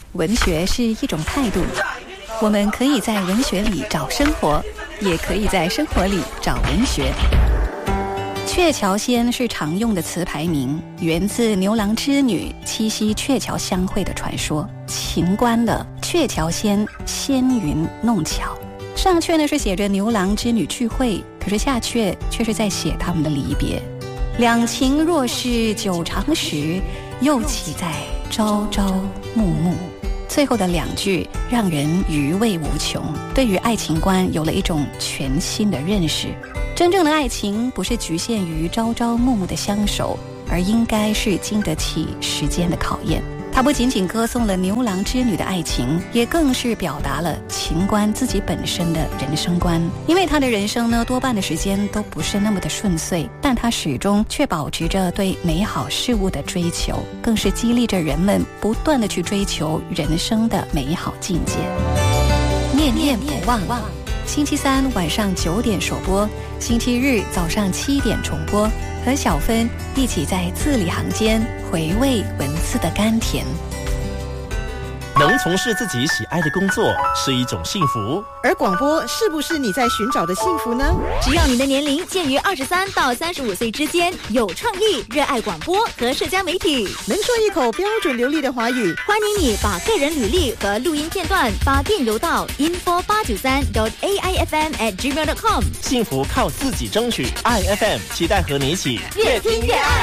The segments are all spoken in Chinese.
文学是一种态度，我们可以在文学里找生活，也可以在生活里找文学。鹊桥仙是常用的词牌名，源自牛郎织女七夕鹊桥相会的传说。秦观的鹊桥仙，仙云弄巧。上阙呢是写着牛郎织女聚会，可是下阙却是在写他们的离别。两情若是久长时，又岂在朝朝暮暮。最后的两句让人余味无穷，对于爱情观有了一种全新的认识。真正的爱情不是局限于朝朝暮暮的相守，而应该是经得起时间的考验。它不仅仅歌颂了牛郎织女的爱情，也更是表达了秦观自己本身的人生观。因为他的人生呢，多半的时间都不是那么的顺遂，但他始终却保持着对美好事物的追求，更是激励着人们不断的去追求人生的美好境界。念念不忘，星期三晚上9点首播，星期日早上7点重播，和小芬一起在字里行间回味文字的甘甜。 能从事自己喜爱的工作是一种幸福， 而广播是不是你在寻找的幸福呢？ 只要你的年龄介于23到35岁之间，有创意，热爱广播和社交媒体， 能说一口标准流利的华语， 欢迎你把个人履历和录音片段发电邮到 info893.aifm@gmail.com。 幸福靠自己争取，爱 FM 期待和你一起越听越爱。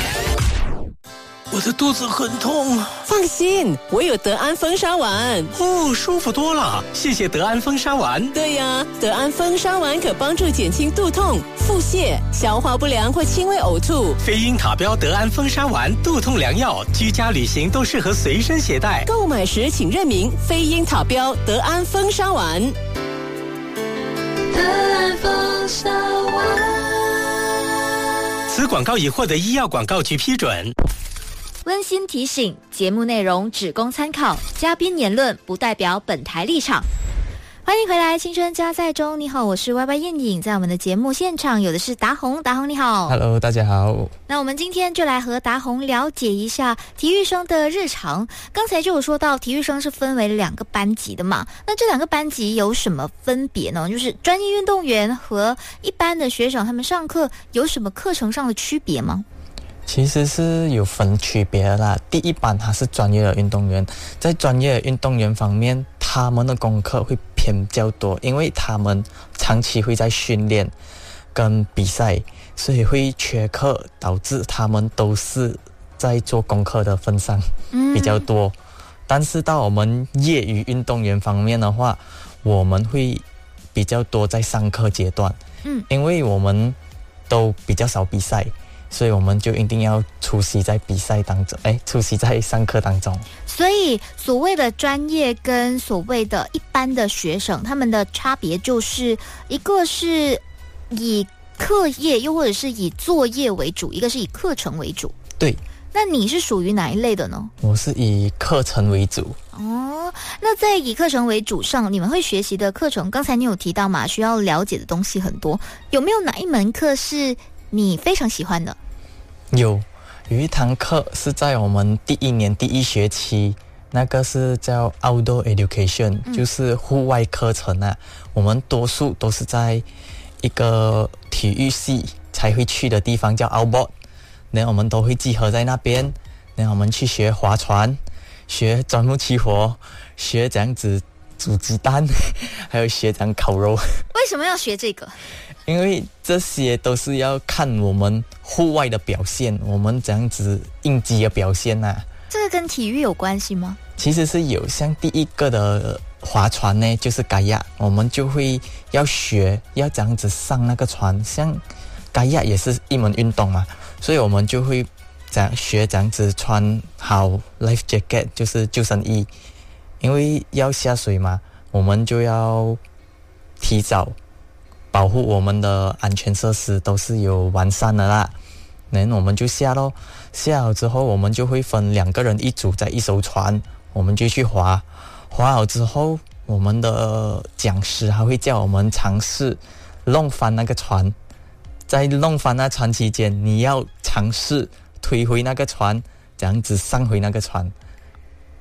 我的肚子很痛。 放心，我有德安风沙丸。 哦，舒服多了，谢谢德安风沙丸。 对呀，德安风沙丸可帮助减轻肚痛、腹泻、消化不良或轻微呕吐。 飞鹰塔标德安风沙丸，肚痛良药，居家旅行都适合随身携带。 购买时请认明飞鹰塔标德安风沙丸。 德安风沙丸。 此广告已获得医药广告局批准。 温馨提醒：节目内容只供参考，嘉宾言论不代表本台立场。欢迎回来，青春加载中，你好，我是 YY 燕颖，在我们的节目现场有的是达宏，达宏你好。 Hello， 大家好。 那我们今天就来和达宏了解一下体育生的日常。刚才就有说到体育生是分为2个班级的嘛，那这2个班级有什么分别呢？就是专业运动员和一般的学生，他们上课有什么课程上的区别吗？ 其实是有分区别的啦。第一班他是专业的运动员，在专业的运动员方面，他们的功课会偏较多，因为他们长期会在训练跟比赛，所以会缺课，导致他们都是在做功课的份上比较多。但是到我们业余运动员方面的话，我们会比较多在上课阶段，因为我们都比较少比赛，所以我们就一定要出席在比赛当中，出席在上课当中。 所以所谓的专业跟所谓的一般的学生，他们的差别就是一个是以课业又或者是以作业为主，一个是以课程为主。 对。 那你是属于哪一类的呢？ 我是以课程为主。 哦，那在以课程为主上，你们会学习的课程，刚才你有提到嘛，需要了解的东西很多，有没有哪一门课是你非常喜欢的？ 有一堂课是在我们第1年第1学期，那个是叫 Outdoor Education，就是户外课程啊。我们多数都是在一个体育系才会去的地方，叫 Outboard， 然后我们都会集合在那边，然后我们去学划船，学钻木取火，学怎样子煮鸡蛋，还有学怎样烤肉。 为什么要学这个？ 因为这些都是要看我们户外的表现，我们怎样子应激的表现啊。 这个跟体育有关系吗？ 其实是有，像第一个的划船呢，就是盖亚，我们就会要学要怎样子上那个船，像盖亚也是一门运动嘛，所以我们就会学怎样子穿好 life jacket， 就是救生衣，因为要下水嘛，我们就要提早保护我们的安全设施都是有完善的啦。然后我们就下咯，下好之后我们就会分2个人一组，在一艘船，我们就去划好之后，我们的讲师还会叫我们尝试弄翻那个船。在弄翻那船期间，你要尝试推回那个船，这样子上回那个船。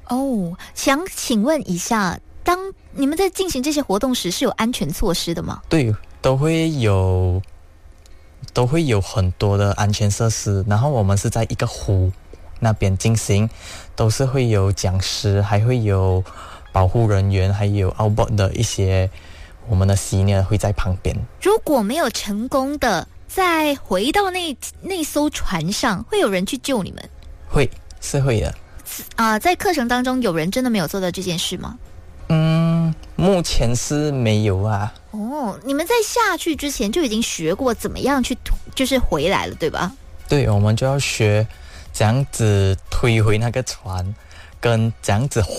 哦，想请问一下，当你们在进行这些活动时，是有安全措施的吗？ 对，都会有很多的安全设施，然后我们是在一个湖那边进行，都是会有讲师，还会有保护人员，还有 outboard 的一些我们的senior会在旁边。 如果没有成功的再回到那艘船上，会有人去救你们？ 是会的。 在课程当中有人真的没有做到这件事吗？ 目前是没有啊。 哦，你们在下去之前就已经学过怎么样去就是回来了，对吧？ 对，我们就要学怎样子推回那个船，跟怎样子